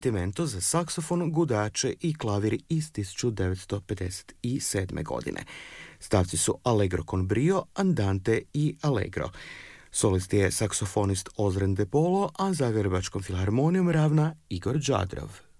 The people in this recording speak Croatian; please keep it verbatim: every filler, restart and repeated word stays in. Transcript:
Divertimento za saksofon, gudače i klavir iz tisuću devetsto pedeset sedme. godine. Stavci su Allegro con brio, Andante i Allegro. Solist je saksofonist Ozren De Polo, a Zagrebačkom filharmonijom ravna Igor Đadrov.